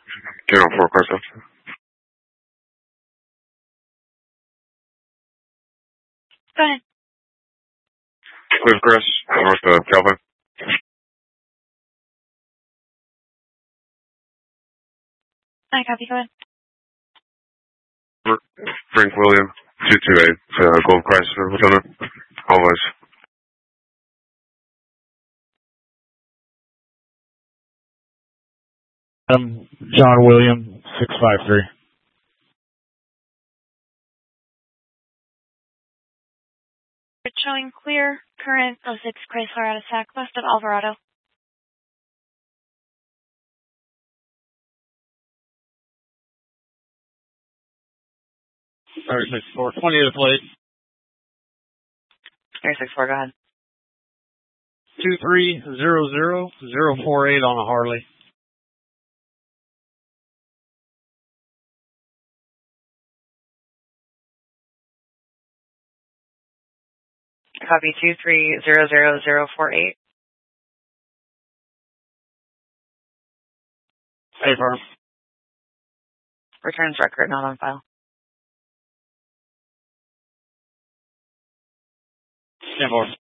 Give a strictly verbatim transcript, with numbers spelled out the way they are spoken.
Channel four, car stuff. Go ahead. Cliff Crest, north of Calvin. I copy, go ahead. Frank William, two two eight, uh, Gold Chrysler, Lieutenant. Always. Um, John William, six five three. It's showing clear, current oh six Chrysler out of S A C, west of Alvarado. Area six four, twenty to the plate. Area six four, go ahead. two three zero zero zero four eight on a Harley. Copy two three zero zero zero four eight. Hey, firm. Returns record not on file. Stand for.